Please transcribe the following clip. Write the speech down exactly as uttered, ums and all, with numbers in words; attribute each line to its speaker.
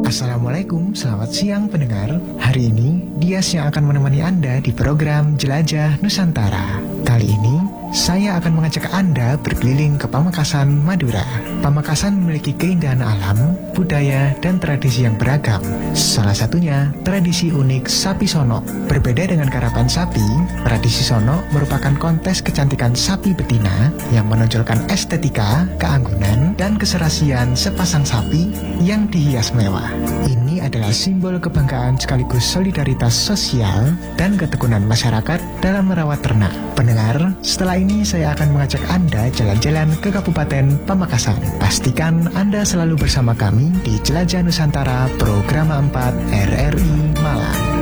Speaker 1: Assalamualaikum, selamat siang pendengar. Hari ini, Dias yang akan menemani Anda di program Jelajah Nusantara. Kali ini, saya akan mengajak Anda berkeliling ke Pamekasan, Madura. Pamekasan memiliki keindahan alam, budaya, dan tradisi yang beragam. Salah satunya, tradisi unik Sapi Sono. Berbeda dengan karapan sapi, tradisi Sono merupakan kontes kecantikan sapi betina yang menonjolkan estetika, keanggunan, dan keserasian sepasang sapi yang dihias mewah. Ini adalah simbol kebanggaan sekaligus solidaritas sosial dan ketekunan masyarakat dalam merawat ternak. Pendengar, setelah ini saya akan mengajak Anda jalan-jalan ke Kabupaten Pamekasan. Pastikan Anda selalu bersama kami di Jelajah Nusantara Program empat R R I Malang.